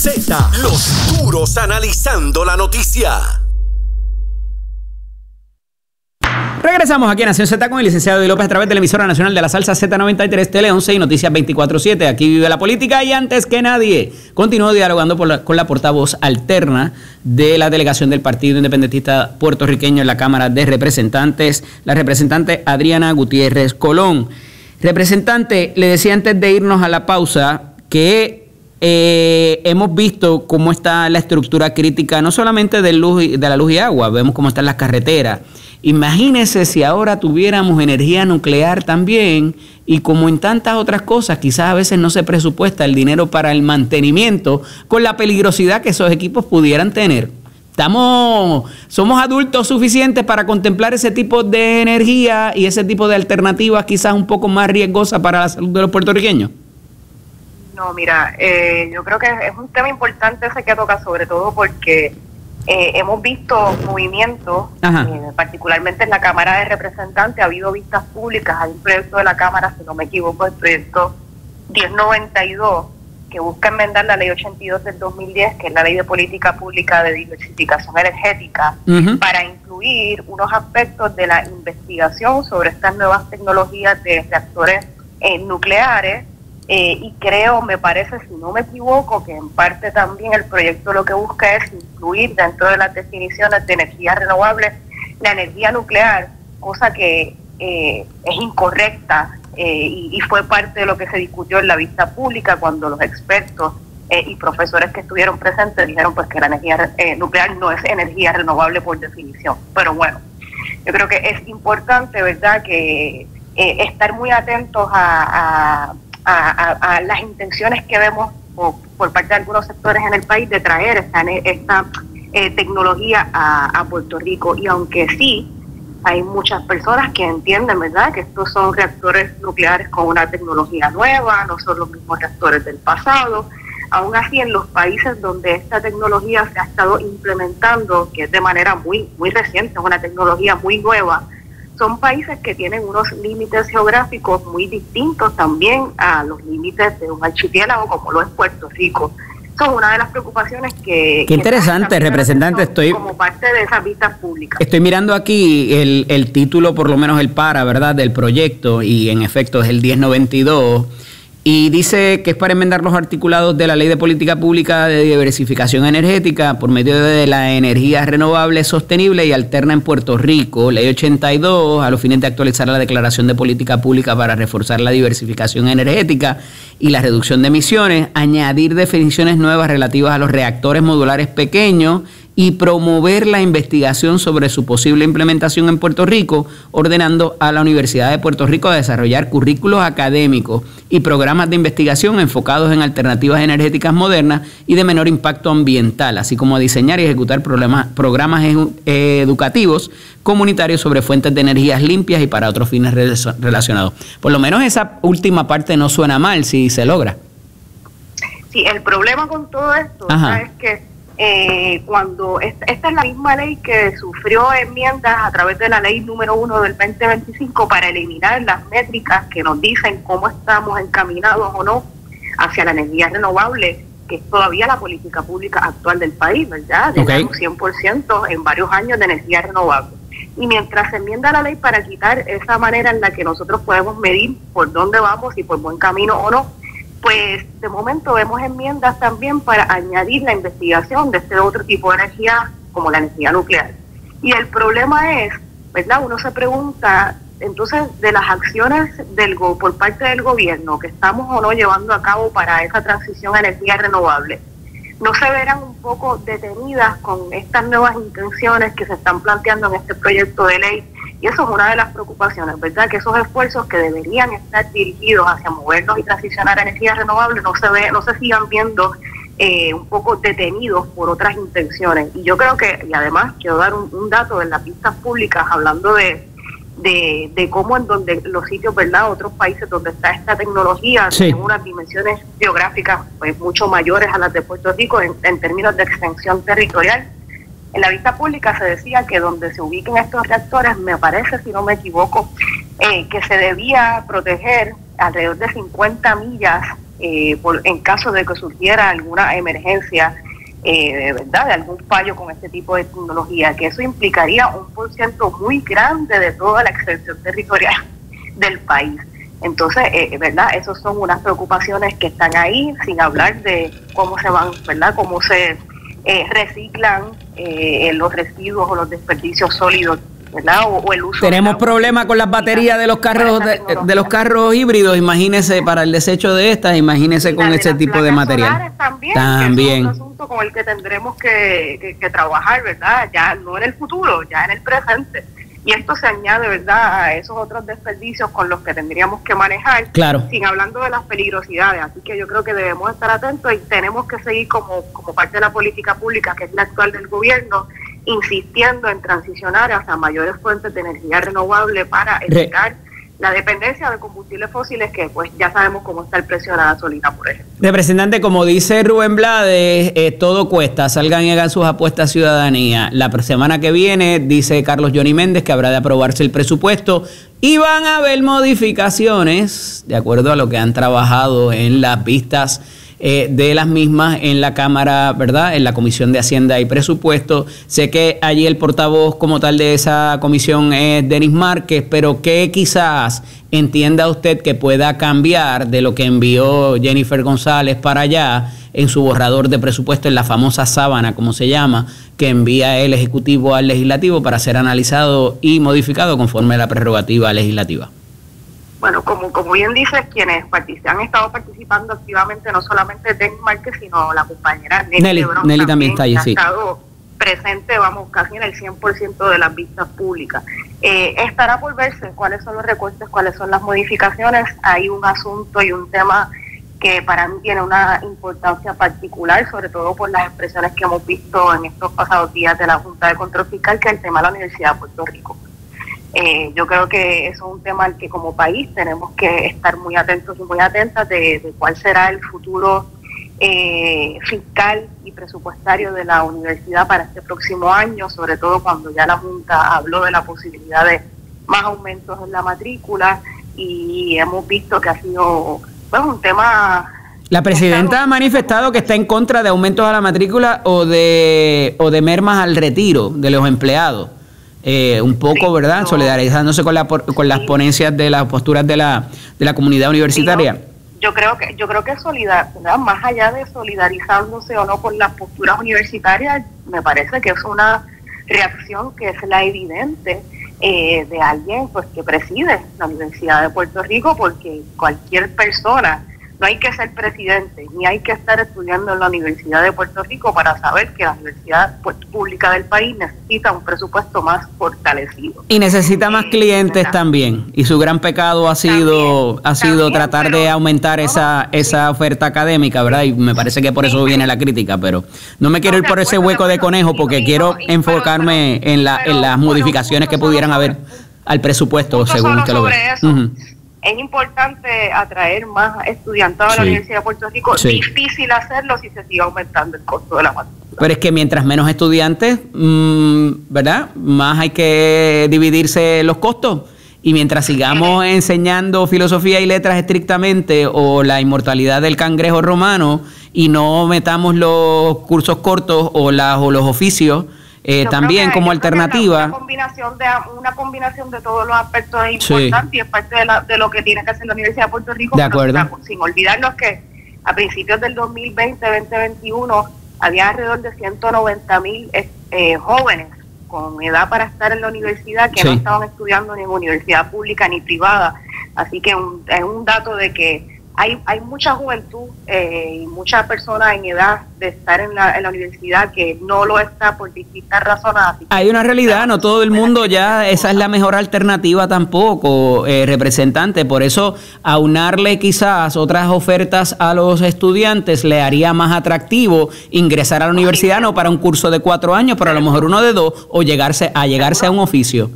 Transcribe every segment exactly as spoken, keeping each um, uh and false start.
Z, los duros analizando la noticia. Regresamos aquí a Nación Z con el licenciado Eddie López a través de la emisora nacional de la salsa Z noventa y tres, Tele once y Noticias veinticuatro siete. Aquí vive la política y antes que nadie continúo dialogando por la, con la portavoz alterna de la delegación del Partido Independentista Puertorriqueño en la Cámara de Representantes, la representante Adriana Gutiérrez Colón. Representante, le decía antes de irnos a la pausa que Eh, hemos visto cómo está la estructura crítica, no solamente de, luz, de la luz y agua, vemos cómo están las carreteras. Imagínese si ahora tuviéramos energía nuclear también y como en tantas otras cosas, quizás a veces no se presupuesta el dinero para el mantenimiento con la peligrosidad que esos equipos pudieran tener. Estamos, somos adultos suficientes para contemplar ese tipo de energía y ese tipo de alternativas quizás un poco más riesgosas para la salud de los puertorriqueños. No, mira, eh, yo creo que es un tema importante ese que toca, sobre todo porque eh, hemos visto movimientos, eh, particularmente en la Cámara de Representantes, ha habido vistas públicas, hay un proyecto de la Cámara, si no me equivoco, el proyecto diez noventa y dos, que busca enmendar la ley ochenta y dos del dos mil diez, que es la ley de política pública de diversificación energética, uh-huh. para incluir unos aspectos de la investigación sobre estas nuevas tecnologías de reactores eh, nucleares. Eh, y creo, me parece, si no me equivoco, que en parte también el proyecto lo que busca es incluir dentro de las definiciones de energía renovable la energía nuclear, cosa que eh, es incorrecta eh, y, y fue parte de lo que se discutió en la vista pública cuando los expertos eh, y profesores que estuvieron presentes dijeron pues que la energía eh, nuclear no es energía renovable por definición. Pero bueno, yo creo que es importante, ¿verdad?, que eh, estar muy atentos a... a A, a, a las intenciones que vemos por, por parte de algunos sectores en el país de traer esta, esta eh, tecnología a, a Puerto Rico. Y aunque sí, hay muchas personas que entienden, ¿verdad?, que estos son reactores nucleares con una tecnología nueva, no son los mismos reactores del pasado. Aún así, en los países donde esta tecnología se ha estado implementando, que es de manera muy, muy reciente, es una tecnología muy nueva, son países que tienen unos límites geográficos muy distintos también a los límites de un archipiélago como lo es Puerto Rico. Eso es una de las preocupaciones que... Qué interesante, representante, estoy... Como parte de esas vistas públicas. Estoy mirando aquí el, el título, por lo menos el para, ¿verdad?, del proyecto, y en efecto es el diez noventa y dos, y dice que es para enmendar los articulados de la Ley de Política Pública de Diversificación Energética por medio de la energía renovable, sostenible y alterna en Puerto Rico, Ley ochenta y dos, a los fines de actualizar la Declaración de Política Pública para reforzar la diversificación energética y la reducción de emisiones, añadir definiciones nuevas relativas a los reactores modulares pequeños y promover la investigación sobre su posible implementación en Puerto Rico, ordenando a la Universidad de Puerto Rico a desarrollar currículos académicos y programas de investigación enfocados en alternativas energéticas modernas y de menor impacto ambiental, así como a diseñar y ejecutar programas, programas educativos comunitarios sobre fuentes de energías limpias y para otros fines relacionados. Por lo menos esa última parte no suena mal si se logra. Sí, el problema con todo esto es que Eh, cuando esta, esta es la misma ley que sufrió enmiendas a través de la ley número uno del veinte veinticinco para eliminar las métricas que nos dicen cómo estamos encaminados o no hacia la energía renovable, que es todavía la política pública actual del país, ¿verdad? De okay. un cien por ciento en varios años de energía renovable. Y mientras se enmienda la ley para quitar esa manera en la que nosotros podemos medir por dónde vamos y por buen camino o no, pues de momento vemos enmiendas también para añadir la investigación de este otro tipo de energía como la energía nuclear. Y el problema es, ¿verdad?, uno se pregunta, entonces, de las acciones del go por parte del gobierno que estamos o no llevando a cabo para esa transición a energía renovable, ¿no se verán un poco detenidas con estas nuevas intenciones que se están planteando en este proyecto de ley? Y eso es una de las preocupaciones, ¿verdad?, que esos esfuerzos que deberían estar dirigidos hacia movernos y transicionar a energías renovables no se ve, no se sigan viendo eh, un poco detenidos por otras intenciones. Y yo creo que, y además quiero dar un, un dato en las vistas públicas hablando de, de, de cómo en donde los sitios, ¿verdad?, otros países donde está esta tecnología, sí, tienen unas dimensiones geográficas pues mucho mayores a las de Puerto Rico en, en términos de extensión territorial. En la vista pública se decía que donde se ubiquen estos reactores, me parece, si no me equivoco, eh, que se debía proteger alrededor de cincuenta millas eh, por, en caso de que surgiera alguna emergencia, eh, ¿verdad?, de algún fallo con este tipo de tecnología, que eso implicaría un porcentaje muy grande de toda la extensión territorial del país. Entonces, eh, ¿verdad?, esas son unas preocupaciones que están ahí, sin hablar de cómo se van, ¿verdad?, cómo se eh, reciclan eh, los residuos o los desperdicios sólidos, ¿verdad?, o, o el uso. Tenemos problemas con las baterías de los carros de, de los carros híbridos. Imagínese para el desecho de estas, imagínese con ese tipo de material. También, también. Que es un asunto con el que tendremos que, que, que trabajar, ¿verdad?, ya no en el futuro, ya en el presente. Y esto se añade, ¿verdad?, a esos otros desperdicios con los que tendríamos que manejar, claro, sin hablando de las peligrosidades. Así que yo creo que debemos estar atentos y tenemos que seguir como, como parte de la política pública, que es la actual del gobierno, insistiendo en transicionar hacia mayores fuentes de energía renovable para evitar Re la dependencia de combustibles fósiles, que pues ya sabemos cómo está el precio de la gasolina, por ejemplo. Representante, como dice Rubén Blades, eh, todo cuesta, salgan y hagan sus apuestas a ciudadanía. La semana que viene, dice Carlos Johnny Méndez, que habrá de aprobarse el presupuesto y van a haber modificaciones, de acuerdo a lo que han trabajado en las vistas Eh, de las mismas en la Cámara, ¿verdad?, en la Comisión de Hacienda y Presupuesto. Sé que allí el portavoz como tal de esa comisión es Denis Márquez, pero ¿qué quizás entienda usted que pueda cambiar de lo que envió Jennifer González para allá en su borrador de presupuesto, en la famosa sábana, como se llama, que envía el Ejecutivo al Legislativo para ser analizado y modificado conforme a la prerrogativa legislativa? Bueno, como como bien dices, quienes han estado participando activamente, no solamente Denis Márquez, sino la compañera Nelly, Nelly, Lebrón, Nelly también, también está ahí, ha sí. estado presente, vamos, casi en el cien por ciento de las vistas públicas. Eh, estará por verse cuáles son los recortes, cuáles son las modificaciones. Hay un asunto y un tema que para mí tiene una importancia particular, sobre todo por las expresiones que hemos visto en estos pasados días de la Junta de Control Fiscal, que es el tema de la Universidad de Puerto Rico. Eh, yo creo que eso es un tema al que como país tenemos que estar muy atentos y muy atentas de, de cuál será el futuro eh, fiscal y presupuestario de la universidad para este próximo año, sobre todo cuando ya la Junta habló de la posibilidad de más aumentos en la matrícula, y hemos visto que ha sido, bueno, un tema... La presidenta ha manifestado que está en contra de aumentos a la matrícula o de, o de mermas al retiro de los empleados. Eh, un poco, sí, ¿verdad?, no, solidarizándose con la con las sí. ponencias de las posturas de la de la comunidad universitaria. Sí, no, yo creo que yo creo que solidar, ¿verdad?, más allá de solidarizándose o no con las posturas universitarias, me parece que es una reacción que es la evidente eh, de alguien pues que preside la Universidad de Puerto Rico, porque cualquier persona, no hay que ser presidente, ni hay que estar estudiando en la Universidad de Puerto Rico para saber que la universidad pública del país necesita un presupuesto más fortalecido. Y necesita más eh, clientes ¿verdad? También. Y su gran pecado ha sido también, ha sido también, tratar de aumentar no, esa esa sí. oferta académica, ¿verdad? Y me parece que por eso sí. viene la crítica, pero no me quiero no, ir por ese hueco de conejo, porque y, quiero y, enfocarme pero, pero, en, la, pero, en las bueno, modificaciones que pudieran haber al presupuesto, según usted lo ve. Uh-huh. Es importante atraer más estudiantes a la sí. Universidad de Puerto Rico. Sí. Difícil hacerlo si se sigue aumentando el costo de la matrícula. Pero es que mientras menos estudiantes, mmm, ¿verdad?, más hay que dividirse los costos. Y mientras sigamos sí. enseñando filosofía y letras estrictamente, o la inmortalidad del cangrejo romano, y no metamos los cursos cortos o, las, o los oficios, Eh, también que, como alternativa. Una combinación, de, una combinación de todos los aspectos es importante sí. y es parte de, la, de lo que tiene que hacer la Universidad de Puerto Rico. De acuerdo. Pero, sin olvidarnos que a principios del dos mil veinte, veinte veintiuno había alrededor de ciento noventa mil eh, jóvenes con edad para estar en la universidad que sí. no estaban estudiando ni en universidad pública ni privada. Así que un, es un dato de que Hay, hay mucha juventud eh, y muchas personas en edad de estar en la, en la universidad que no lo está por distintas razones. Hay una realidad, no todo el mundo ya, esa es la mejor alternativa tampoco, eh, representante. Por eso, aunarle quizás otras ofertas a los estudiantes le haría más atractivo ingresar a la universidad, no para un curso de cuatro años, pero a lo mejor uno de dos, o llegarse a llegarse a un oficio.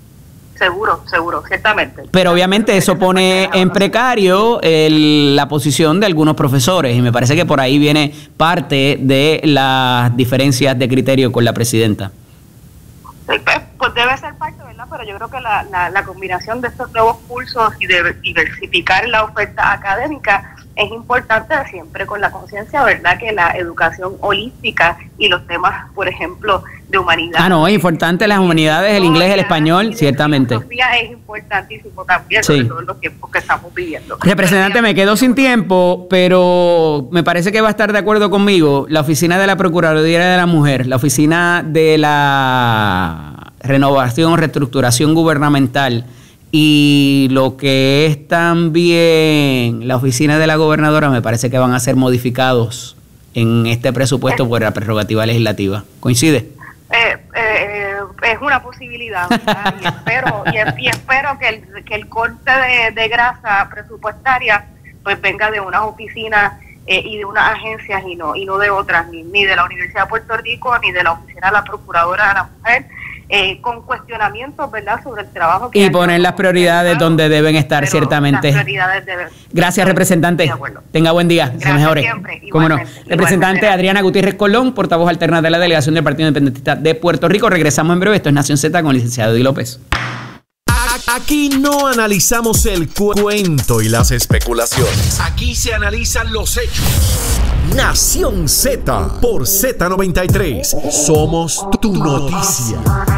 Seguro, seguro, ciertamente. Pero obviamente eso pone en precario el, la posición de algunos profesores, y me parece que por ahí viene parte de las diferencias de criterio con la presidenta. Pues debe ser parte, ¿verdad? Pero yo creo que la, la, la combinación de estos nuevos cursos y de diversificar la oferta académica es importante siempre con la conciencia, ¿verdad?, que la educación holística y los temas, por ejemplo, de humanidad. Ah, no, es importante las humanidades, el inglés, el español, ciertamente. Es importantísimo también, sí, sobre todo en los tiempos que estamos viviendo. Representante, me quedo sin tiempo, pero me parece que va a estar de acuerdo conmigo. La oficina de la Procuraduría de la Mujer, la oficina de la renovación o reestructuración gubernamental, y lo que es también la oficina de la gobernadora, me parece que van a ser modificados en este presupuesto por la prerrogativa legislativa. ¿Coincide? Eh, eh, es una posibilidad, ¿verdad? y espero y, y espero que el, que el corte de, de grasa presupuestaria pues venga de unas oficinas eh, y de unas agencias y no y no de otras, ni, ni de la Universidad de Puerto Rico ni de la oficina de la Procuradora de la Mujer. Eh, con cuestionamientos, ¿verdad?, sobre el trabajo que y poner las prioridades donde deben estar, ciertamente. Las prioridades deben, Gracias, representante. Tenga buen día. Gracias, mejore. Siempre, ¿Cómo no? Representante Adriana Gutiérrez Colón, portavoz alterna de la delegación del Partido Independentista de Puerto Rico. Regresamos en breve. Esto es Nación Z con el licenciado Eddie López. Aquí no analizamos el cu cuento y las especulaciones. Aquí se analizan los hechos. Nación Z por Z noventa y tres. Somos tu noticia.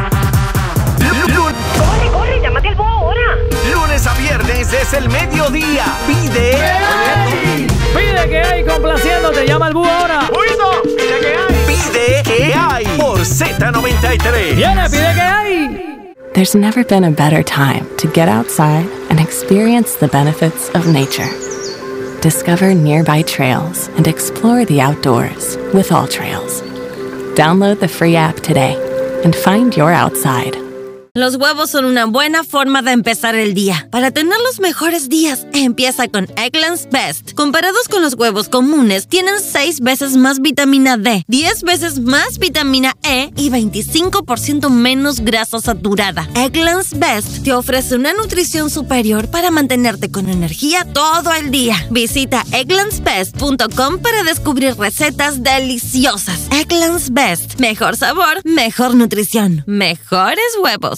Corre, corre, llámate al búho ahora. Lunes a viernes es el mediodía. Pide. ¿Qué hay? Pide que hay, complaciéndote. Llama al búho ahora. ¡Oído! Pide que hay. Pide que hay por Z noventa y tres. Viene, pide que hay. There's never been a better time to get outside and experience the benefits of nature. Discover nearby trails and explore the outdoors with All Trails. Download the free app today and find your outside. Los huevos son una buena forma de empezar el día. Para tener los mejores días, empieza con Eggland's Best. Comparados con los huevos comunes, tienen seis veces más vitamina D, diez veces más vitamina E y veinticinco por ciento menos grasa saturada. Eggland's Best te ofrece una nutrición superior para mantenerte con energía todo el día. Visita egglands best punto com para descubrir recetas deliciosas. Eggland's Best. Mejor sabor, mejor nutrición, mejores huevos.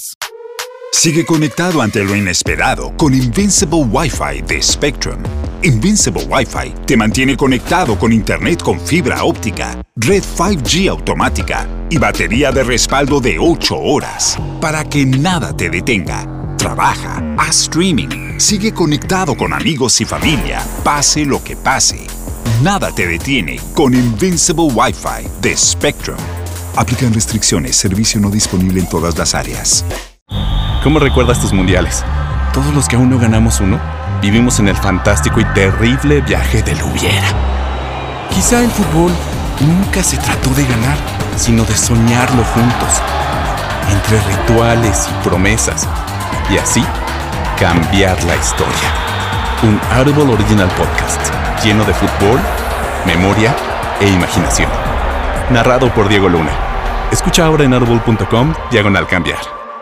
Sigue conectado ante lo inesperado con Invincible Wi-Fi de Spectrum. Invincible Wi-Fi te mantiene conectado con internet con fibra óptica, red cinco G automática y batería de respaldo de ocho horas para que nada te detenga. Trabaja, haz streaming, sigue conectado con amigos y familia, pase lo que pase. Nada te detiene con Invincible Wi-Fi de Spectrum. Aplican restricciones, servicio no disponible en todas las áreas. ¿Cómo recuerdas tus mundiales? Todos los que aún no ganamos uno, vivimos en el fantástico y terrible viaje del hubiera. Quizá el fútbol nunca se trató de ganar, sino de soñarlo juntos, entre rituales y promesas, y así cambiar la historia. Un Audible Original Podcast lleno de fútbol, memoria e imaginación. Narrado por Diego Luna. Escucha ahora en audible punto com diagonal cambiar.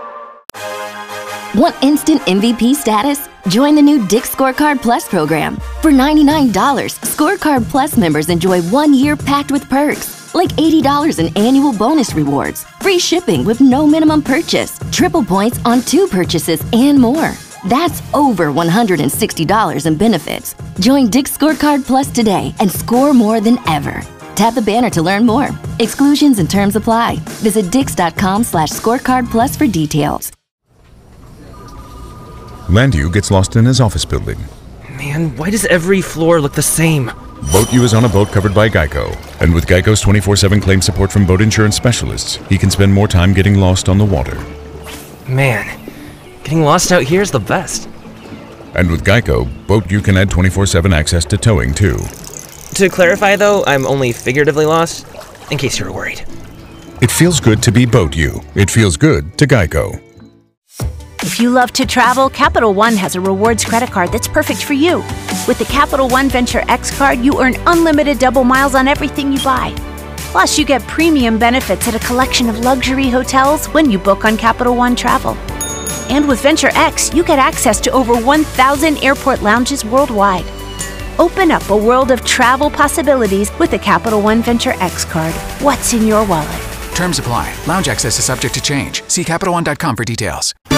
Want instant M V P status? Join the new Dick's Scorecard Plus program. For ninety-nine dollars, Scorecard Plus members enjoy one year packed with perks, like eighty dollars in annual bonus rewards, free shipping with no minimum purchase, triple points on two purchases, and more. That's over one hundred sixty dollars in benefits. Join Dick's Scorecard Plus today and score more than ever. Tap the banner to learn more. Exclusions and terms apply. Visit dix.com slash scorecard plus for details. Landu gets lost in his office building. Man, why does every floor look the same? BoatU is on a boat covered by Geico. And with Geico's twenty-four seven claim support from boat insurance specialists, he can spend more time getting lost on the water. Man, getting lost out here is the best. And with Geico, BoatU can add twenty-four seven access to towing, too. To clarify, though, I'm only figuratively lost, in case you were worried. It feels good to be BoatU. It feels good to Geico. If you love to travel, Capital One has a rewards credit card that's perfect for you. With the Capital One Venture X card, you earn unlimited double miles on everything you buy. Plus, you get premium benefits at a collection of luxury hotels when you book on Capital One Travel. And with Venture X, you get access to over one thousand airport lounges worldwide. Open up a world of travel possibilities with the Capital One Venture X card. What's in your wallet? Terms apply. Lounge access is subject to change. See Capital One dot com for details.